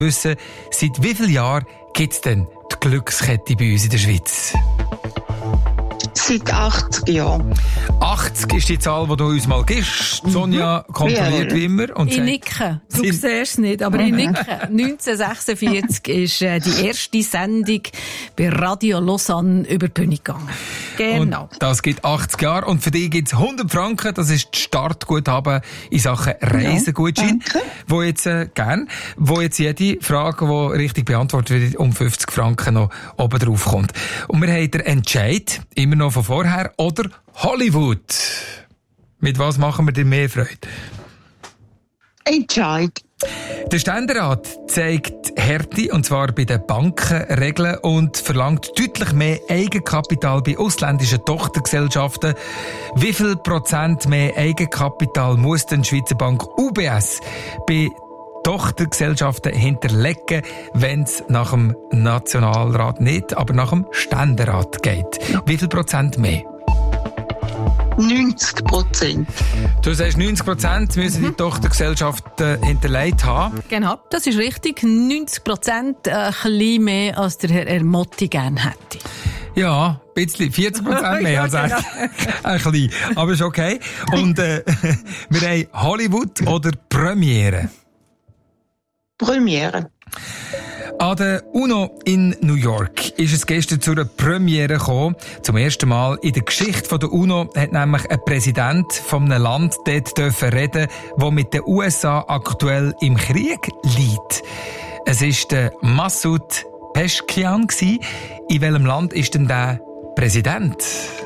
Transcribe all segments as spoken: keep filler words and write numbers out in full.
wissen, seit wie vielen Jahren gibt es denn die Glückskette bei uns in der Schweiz? Seit achtzig Jahren. achtzig ist die Zahl, die du uns mal gibst. Sonja kontrolliert wie immer. Und ich sagt, nicke. Du siehst es nicht, aber ich nicke. neunzehnhundertsechsundvierzig ist äh, die erste Sendung bei Radio Lausanne über die Bühne gegangen. Genau. Und das gibt achtzig Jahre. Und für dich gibt es hundert Franken. Das ist das Startguthaben in Sachen Reisegutschein. Ja, wo jetzt, äh, gern, wo jetzt jede Frage, die richtig beantwortet wird, um fünfzig Franken noch oben drauf kommt. Und wir haben den Entscheid, immer noch von vorher, oder Hollywood. Mit was machen wir dir mehr Freude? Entscheid. Der Ständerat zeigt Härte, und zwar bei den Bankenregeln, und verlangt deutlich mehr Eigenkapital bei ausländischen Tochtergesellschaften. Wie viel Prozent mehr Eigenkapital muss denn die Schweizer Bank U B S bei Tochtergesellschaften hinterlegen, wenn es nach dem Nationalrat nicht, aber nach dem Ständerat geht? Wie viel Prozent mehr? neunzig Prozent. Du sagst, neunzig Prozent müssen die Tochtergesellschaften hinterlegt haben. Genau, das ist richtig. neunzig Prozent, äh, ein bisschen mehr, als der Herr Ermotti gerne hätte. Ja, ein bisschen. vierzig Prozent mehr als ein, ein bisschen. Aber ist okay. Und äh, wir haben Hollywood oder Premiere? Premiere. An der UNO in New York ist es gestern zu einer Premiere gekommen. Zum ersten Mal in der Geschichte der UNO hat nämlich ein Präsident von einem Land dort dürfen reden, das mit den U S A aktuell im Krieg liegt. Es war der Massoud Pezeshkian. In welchem Land ist denn der Präsident?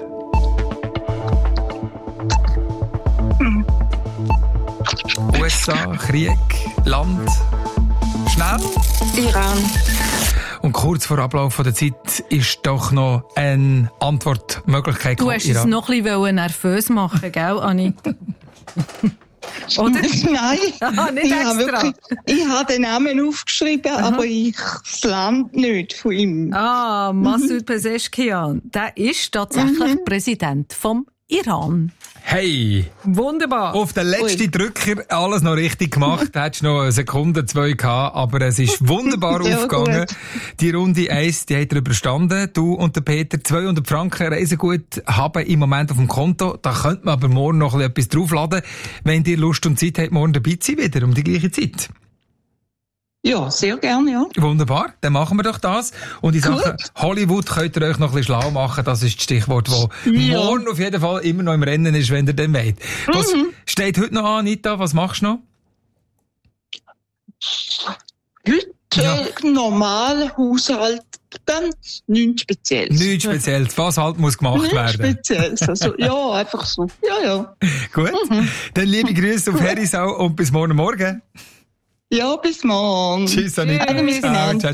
Hm. U S A, Krieg, Land... Schnell. Iran. Und kurz vor Ablauf der Zeit ist doch noch eine Antwortmöglichkeit. Du hast es noch ein bisschen nervös machen, gell, Anni? Oder? Nein, Aha, nicht ich extra. habe wirklich, ich habe den Namen aufgeschrieben, Aha. aber ich das Land nicht von ihm. Ah, Massoud Pezeshkian. Der ist tatsächlich mhm. Präsident vom Iran. Hey! Wunderbar! Auf den letzten Drücker alles noch richtig gemacht. Da hättest du noch eine Sekunde, zwei gehabt, aber es ist wunderbar ja, aufgegangen. Gut. Die Runde eins, die hat er überstanden. Du und der Peter, zweihundert Franken Reisegut haben im Moment auf dem Konto. Da könnte man aber morgen noch etwas draufladen, wenn ihr Lust und Zeit habt, morgen dabei zu sein, wieder um die gleiche Zeit. Ja, sehr gerne, ja. Wunderbar, dann machen wir doch das. Und in Sachen Hollywood könnt ihr euch noch ein bisschen schlau machen. Das ist das Stichwort, das ja. morgen auf jeden Fall immer noch im Rennen ist, wenn ihr dann wollt. Was mhm. steht heute noch an, Anita? Was machst du noch? Heute ja. normal Haushalt, ganz nichts Spezielles. Nichts Spezielles. Was halt muss gemacht nichts werden? Nichts Spezielles. Also, ja, einfach so. Ja, ja. Gut. Mhm. Dann liebe Grüße auf Herisau und bis morgen Morgen. Ja, bis morgen. Tschüss, Anita. Ciao, ciao.